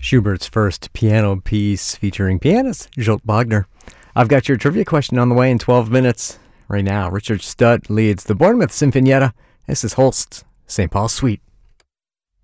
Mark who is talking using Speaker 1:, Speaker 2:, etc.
Speaker 1: Schubert's first piano piece featuring pianist Zsolt Bogner. I've got your trivia question on the way in 12 minutes. Right now, Richard Studd leads the Bournemouth Sinfonietta. This is Holst's St. Paul's Suite.